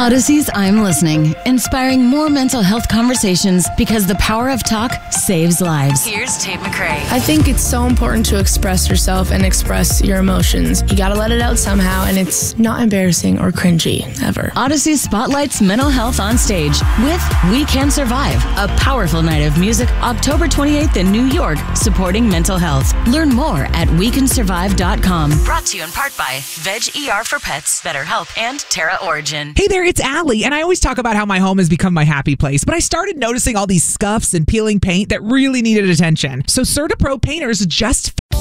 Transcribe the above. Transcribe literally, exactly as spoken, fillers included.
Odyssey's I'm Listening, inspiring more mental health conversations because the power of talk saves lives. Here's Tate McRae. I think it's so important to express yourself and express your emotions. You gotta let it out somehow, and it's not embarrassing or cringy, ever. Odyssey spotlights mental health on stage with We Can Survive, a powerful night of music, October twenty-eighth in New York, supporting mental health. Learn more at we can survive dot com. Brought to you in part by Veg E R for Pets, BetterHelp, and Terra Origin. Hey there, it's Allie, and I always talk about how my home has become my happy place, but I started noticing all these scuffs and peeling paint that really needed attention. So CertaPro painters just